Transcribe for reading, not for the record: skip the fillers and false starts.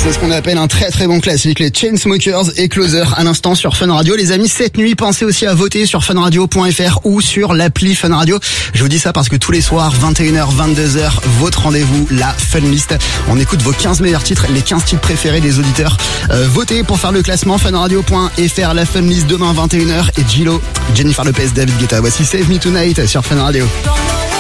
C'est ce qu'on appelle un très très bon classique, les Chainsmokers et Closer à l'instant sur Fun Radio. Les amis, cette nuit, pensez aussi à voter sur funradio.fr ou sur l'appli Fun Radio. Je vous dis ça parce que tous les soirs, 21h, 22h, votre rendez-vous, la Fun List. On écoute vos 15 meilleurs titres, les 15 titres préférés des auditeurs. Votez pour faire le classement funradio.fr, la Fun List demain 21h et Gilo, Jennifer Lopez, David Guetta. Voici Save Me Tonight sur Fun Radio.